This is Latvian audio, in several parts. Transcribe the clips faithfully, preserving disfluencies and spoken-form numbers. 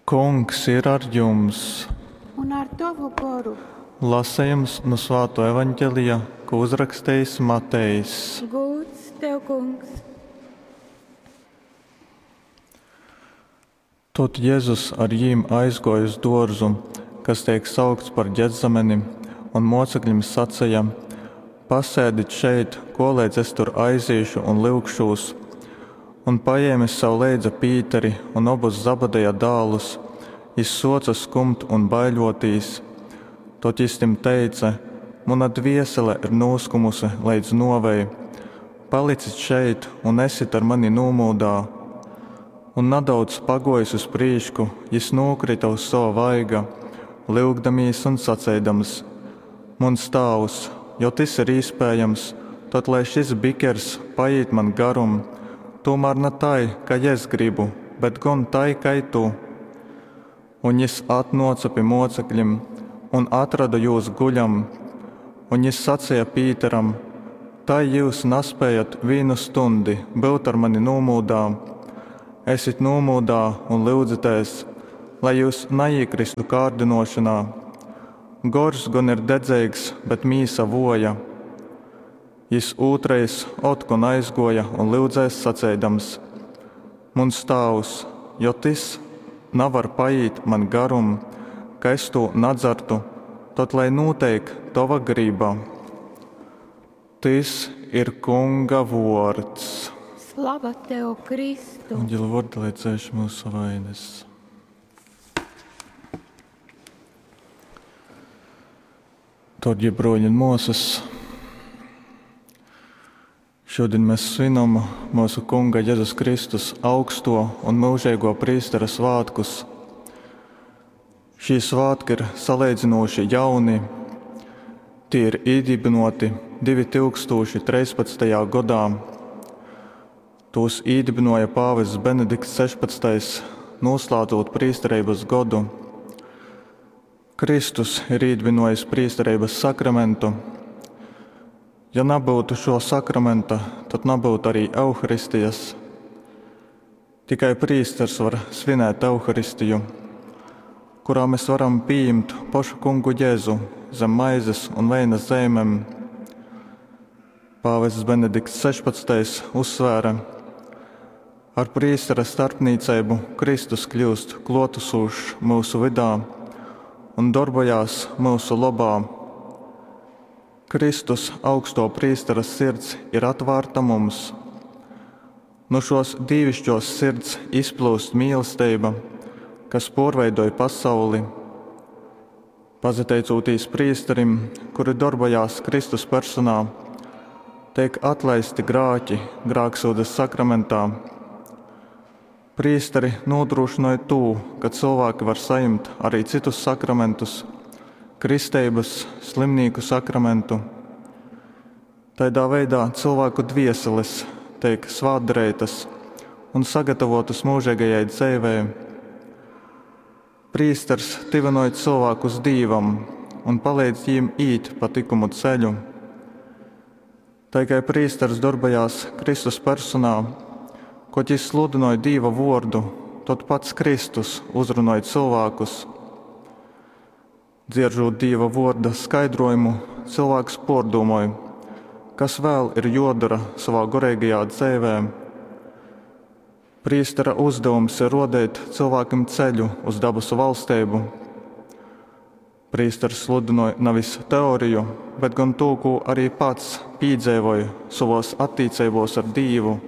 Kungs ir ar jums. Un ar tavu garu. Lasījums no Svētā evaņģēlija, ko uzrakstījis Matejs. Gods tev, Kungs. Tad Jēzus ar viņiem aizgoja uz dārzu, kas tiek saukts par Ģetsemani, un mocekļiem sacīja: pasēdit šeit, ko līdz es tur aiziešu un lūgšos. Un paņēmis savu līdzi Pīteri un abus Zabedeja dēlus, izsoca skumt un baiļotīs. Tad viņš tiem teica: mana dviesele ir noskumusi līdz novei. Palicit šeit un esiet ar mani nomūdā. Un nedaudz pagojis uz priekšu, viņš nokrita uz savu vaigu, lūgdamies un sacēdams: mans tēvs, jo tas ir iespējams, tad lai šis bikers paiet man garum, tomēr ne tai, kā es gribu, bet gan tai, kā tu. Un viņš atnāca pie mocekļiem un atrada jūs guļam, un viņš sacīja Pīteram: tai jūs nespējat vienu stundi būt ar mani nomūdā. Esiet nomūdā un lūdzieties, lai jūs neiekristu kārdinošanā. Gors gan ir dedzīgs, bet mīsa voja. Viņš otrais otkon aizgoja un lūdzēs sacēdams: mans tēvs, jo tas nevar paiet man garum, ka es to nedzertu, tad lai notiek tava griba. Tas ir Kunga vārds. Slava tev, Kristu. Anģela vārdā lai dzēš mūsu vainas. Tad, ja broļi un mūsas, šodien mēs svinam mūsu Kunga Jēzus Kristus augsto un mūžīgo priestera svātkus. Šī svātki ir salīdzinoši jauni. Tie ir iedibinoti divi tūkstoši trīspadsmitajā gadā. Tos iedibināja pāvests Benedikts sešpadsmitais, noslēdzot priesterības gadu. Kristus ir iedibinājis priesterības sakramentu. Ja nebūtu šo sakramenta, tad nebūtu arī Euharistijas. Tikai priesters var svinēt Euharistiju, kurā mēs varam pieņemt pašu Kungu Jēzu zem maizes un veina zīmēm. Pāvests Benedikts sešpadsmitais uzsvēra: ar priestera starpniecību Kristus kļūst klātesošs mūsu vidā un darbojās mūsu labā. Kristus augsto priestera sirds ir atvērta mums. No šos dievišķos sirds izplūst mīlestība, kas pārveidoja pasauli. Pateicoties priesterim, kuri darbojās Kristus personā, tiek atlaisti grāķi grēksūdes sakramentā. Priesteri nodrošināja to, ka cilvēki var saņemt arī citus sakramentus, kristības, slimnīku sakramentu. Tādā veidā cilvēku dvieseles tiek svētdarētas un sagatavotas mūžīgajai dzīvei. Priesters tivinoja cilvēkus Dievam un palīdz viņiem iet pa likumu ceļu. Tikai priesters darbojās Kristus personā. Kad viņš sludināja Dieva vārdu, tad pats Kristus uzrunāja cilvēkus. Dzirdzot Dieva vārda skaidrojumu, cilvēks pārdomāja, kas vēl ir jādara savā garīgajā dzīvē. Priestera uzdevums ir rodēt cilvēkam ceļu uz dabasu valstību. Priesteris sludināja nevis teoriju, bet gan to, ko arī pats piedzīvoja savos attiecībos ar Dievu.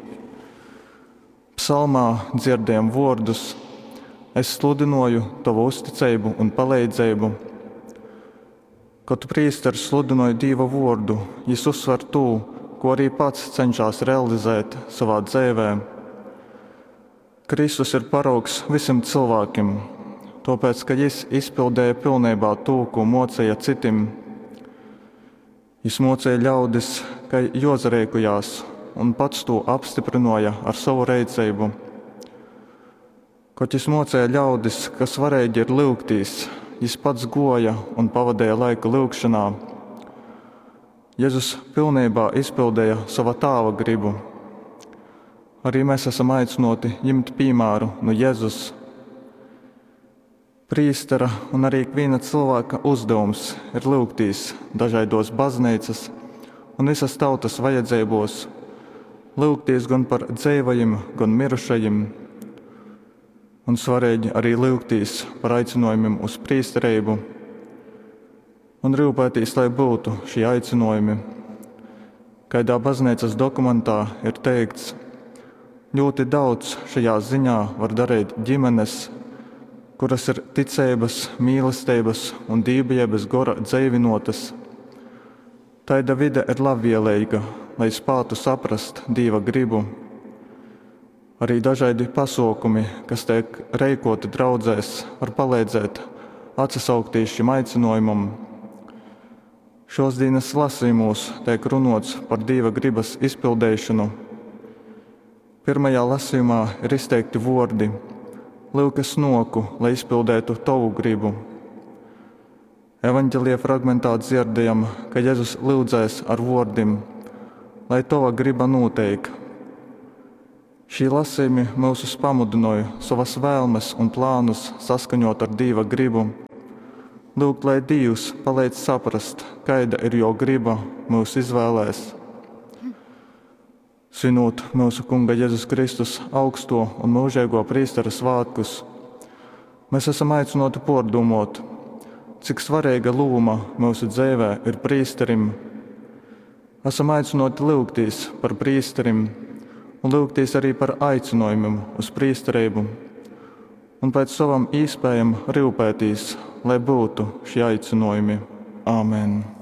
Psalmā dzirdējam vārdus: es sludināju tavu uzticību un palīdzību. Kad priesteris sludināja Dieva vārdu, viņš uzsver to, ko arī pats cenšas realizēt savā dzīvē. Kristus ir paraugs visiem cilvēkiem, tāpēc, ka viņš izpildīja pilnībā to, ko mocīja citiem. Viņš mocīja ļaudis, ka jozarēkujās, un pats to apstiprināja ar savu rīcību. Kad viņš mocīja ļaudis, kas varēja ir lūgtīs, viņš pats goja un pavadīja laiku lūgšanā. Jēzus pilnībā izpildīja sava tēva gribu. Arī mēs esam aicināti ņemt piemēru no Jēzus. Prīstera un arī ikviena cilvēka uzdevums ir lūgtīs dažādos baznīcas un visas tautas vajadzībos, lūgtīs gan par dzīvajiem, gan mirušajiem, un svarīgi arī lūgtīs par aicinājumiem uz prīsterību un rūpētīs, lai būtu šie aicinājumi. Kādā baznīcas dokumentā ir teikts, ļoti daudz šajā ziņā var darīt ģimenes, kuras ir ticības, mīlestības un dībības gora dzīvinotas. Taida vide ir labvēlīga, lai spētu saprast Dieva gribu. Arī dažādi pasākumi, kas tiek rīkoti draudzēs, var palīdzēt atsaukties šim aicinājumam. Šos dienas lasījumos tiek runāts par Dieva gribas izpildīšanu. Pirmajā lasījumā ir izteikti vārdi: Lūk, es noku, lai izpildētu tavu gribu. Evaņģēlija fragmentā dzirdējam, ka Jēzus lūdzēs ar vārdiem: lai tava griba notiek. Šī lasījumi mūs pamudināja savas vēlmes un plānus saskaņot ar Dieva gribu. Lūgt, lai Dievs palīdz saprast, kāda ir jo griba mūs izvēlēs. Svinot mūsu Kunga Jēzus Kristus augsto un mūžīgo prīstera svētkus, mēs esam aicināti pārdomāt, cik svarīga loma mūsu dzīvē ir prīsterim. Esam aicināti lūgtīs par prīsterim un lūgtīs arī par aicinājumiem uz prīsterību un pēc savam īspējam rūpētīs, lai būtu šie aicinājumi. Āmen.